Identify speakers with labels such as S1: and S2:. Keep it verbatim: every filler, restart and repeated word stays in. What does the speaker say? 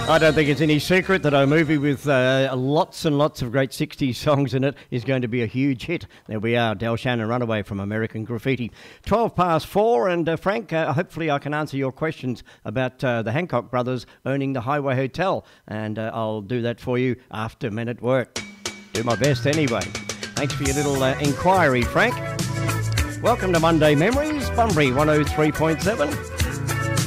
S1: I don't think it's any secret that a movie with uh, lots and lots of great sixties songs in it is going to be a huge hit. There we are, Del Shannon Runaway from American Graffiti. twelve past four, and uh, Frank, uh, hopefully I can answer your questions about uh, the Hancock brothers owning the Highway Hotel, and uh, I'll do that for you after Men at Work. Do my best anyway. Thanks for your little uh, inquiry, Frank. Welcome to Monday Memories, Bunbury one oh three point seven.